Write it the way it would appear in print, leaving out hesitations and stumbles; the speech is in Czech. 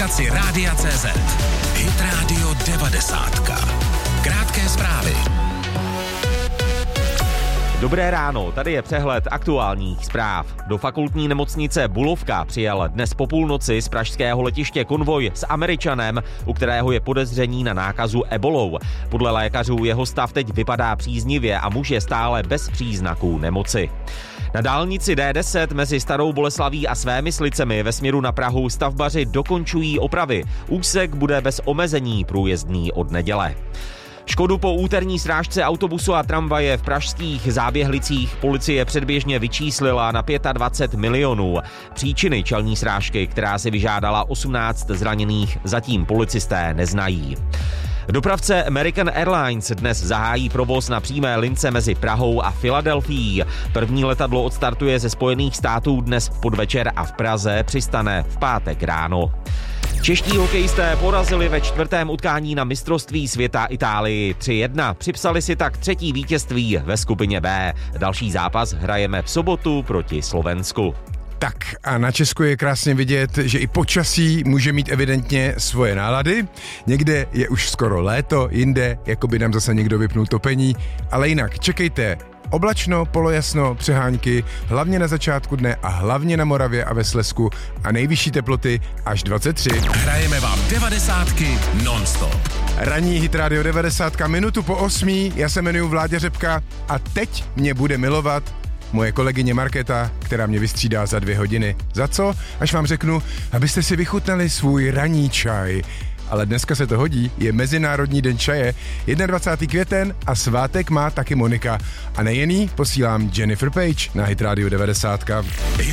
aplikaci Rádia.cz. Hit Radio 90. Krátké zprávy. Dobré ráno, tady je přehled aktuálních zpráv. Do fakultní nemocnice Bulovka přijel dnes po půlnoci z pražského letiště konvoj s Američanem, u kterého je podezření na nákazu ebolou. Podle lékařů jeho stav teď vypadá příznivě a muž je stále bez příznaků nemoci. Na dálnici D10 mezi Starou Boleslaví a Svémyslicemi ve směru na Prahu stavbaři dokončují opravy. Úsek bude bez omezení průjezdný od neděle. Škodu po úterní srážce autobusu a tramvaje v pražských Záběhlicích policie předběžně vyčíslila na 25 milionů. Příčiny čelní srážky, která si vyžádala 18 zraněných, zatím policisté neznají. Dopravce American Airlines dnes zahájí provoz na přímé lince mezi Prahou a Filadelfií. První letadlo odstartuje ze Spojených států dnes v podvečer a v Praze přistane v pátek ráno. Čeští hokejisté porazili ve čtvrtém utkání na mistrovství světa Itálii 3-1. Připsali si tak třetí vítězství ve skupině B. Další zápas hrajeme v sobotu proti Slovensku. Tak a na Česku je krásně vidět, že i počasí může mít evidentně svoje nálady. Někde je už skoro léto, jinde jako by nám zase někdo vypnul topení. Ale jinak čekejte oblačno, polojasno, přehánky, hlavně na začátku dne a hlavně na Moravě a ve Slezsku a nejvyšší teploty až 23. Hrajeme vám 90 non-stop. Ranní Hit Radio 90, minutu po 8. Já se jmenuji Vláďa Řepka a teď mě bude milovat moje kolegyně Markéta, která mě vystřídá za 2 hodiny. Za co? Až vám řeknu, abyste si vychutnali svůj ranní čaj. Ale dneska se to hodí, je Mezinárodní den čaje, 21. květen a svátek má taky Monika. A nejen jí posílám Jennifer Page na Hit Radio 90.